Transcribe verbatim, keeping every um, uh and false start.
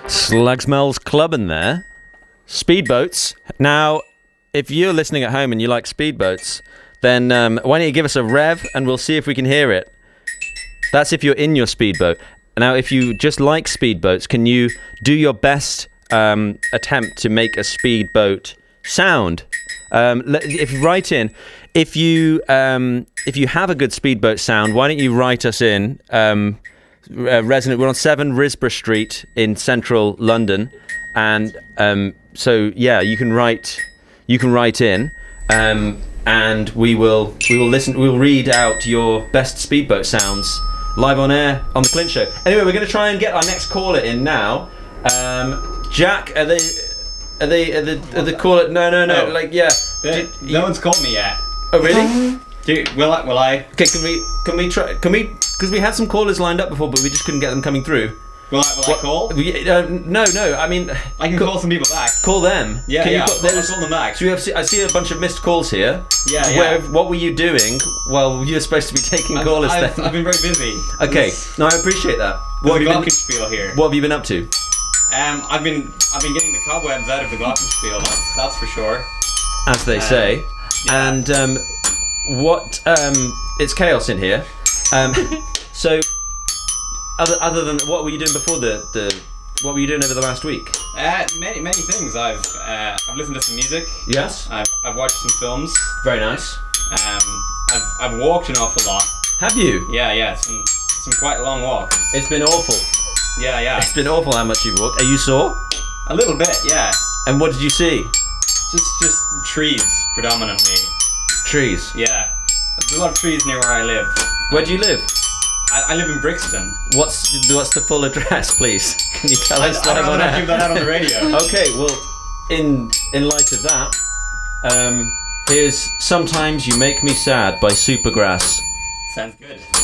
Slag Smells Clubbing there. Speedboats. Now, if you're listening at home and you like speedboats, then um, why don't you give us a rev and we'll see if we can hear it. That's if you're in your speedboat. Now, if you just like speedboats, can you do your best um, attempt to make a speedboat sound? Um, if you write in, if you um, if you have a good speedboat sound, why don't you write us in? Um, uh, resident, we're on seven Risborough Street in central London, and um, so yeah, you can write you can write in, um, and we will we will listen. We'll read out your best speedboat sounds live on air on the Clint Show. Anyway, we're going to try and get our next caller in now. Um, Jack, are they? Are they? Are the? Are the caller? No, no, no. Oh. Like, yeah. The, Did, no you, one's called me yet. oh, really? Do, will I? Will I? Okay. Can we? Can we try? Can we? Because we had some callers lined up before, but we just couldn't get them coming through. Will I? Will I call? We, uh, no, no. I mean, I can call, call some people back. call them. Yeah, can yeah. You call, I'll, I'll call them back. So we have. I see a bunch of missed calls here. Yeah, yeah. Where, what were you doing while you're supposed to be taking I've, callers? I've, then? I've been very busy. Okay. There's, No, I appreciate that. What What have, you been, Glockenspiel here. what have you been up to? Um, I've been I've been getting the cobwebs out of the Glockenspiel. That's that's for sure. As they Um, say. yeah. And um, what? Um, it's chaos in here. Um, so, other other than what were you doing before the, the what were you doing over the last week? Uh, many many things. I've uh, I've listened to some music. Yes. I've I've watched some films. Very nice. Um, I've I've walked an awful lot. Have you? Yeah, yeah. Some some quite long walks. It's been awful. Yeah, yeah. It's been awful how much you've walked. Are you sore? A little bit. Yeah. And what did you see? Just just trees predominantly. Trees. Yeah. There's a lot of trees near where I live. Where do you live? I, I live in Brixton. What's what's the full address, please? Can you tell I, us I live don't on want to air? give that out on the radio. Okay, well, in in light of that, um, here's "Sometimes You Make Me Sad" by Supergrass. Sounds good.